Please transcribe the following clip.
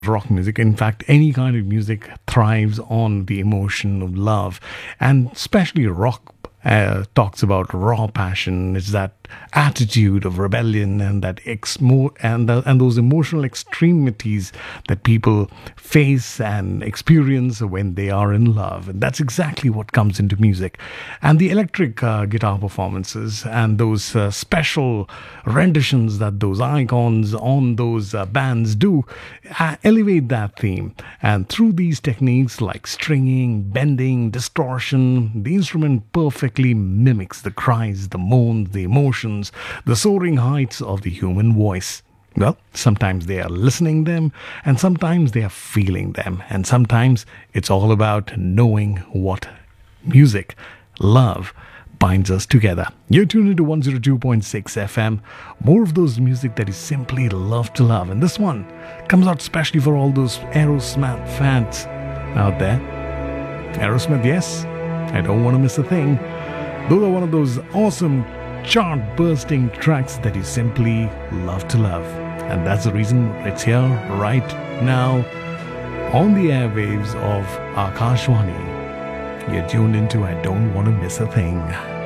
rock music. In fact, any kind of music thrives on the emotion of love, and especially rock talks about raw passion. It's that attitude of rebellion and and those emotional extremities that people face and experience when they are in love. And that's exactly what comes into music. And the electric guitar performances and those special renditions that those icons on those bands do elevate that theme. And through these techniques like stringing, bending, distortion, the instrument perfectly mimics the cries, the moans, the emotions, the soaring heights of the human voice. Well, sometimes they are listening them, and sometimes they are feeling them, and sometimes it's all about knowing what music, love, binds us together. You're tuned into 102.6 FM. More of those music that is simply love to love. And this one comes out especially for all those Aerosmith fans out there. Aerosmith, yes, I don't want to miss a thing. Those are one of those awesome chart-bursting tracks that you simply love to love. And that's the reason it's here right now on the airwaves of Akashwani. You're tuned into I Don't Want to Miss a Thing.